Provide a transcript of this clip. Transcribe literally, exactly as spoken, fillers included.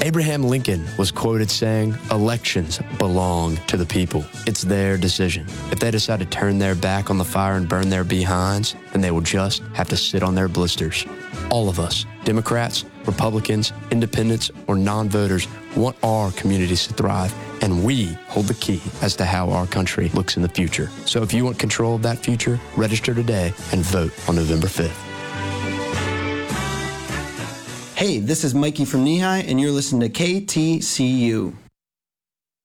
Abraham Lincoln was quoted saying, "Elections belong to the people. It's their decision. If they decide to turn their back on the fire and burn their behinds, then they will just have to sit on their blisters." All of us, Democrats, Republicans, independents, or non-voters, want our communities to thrive, and we hold the key as to how our country looks in the future. So if you want control of that future, register today and vote on November fifth. Hey, this is Mikey from Nehi, and you're listening to K T C U.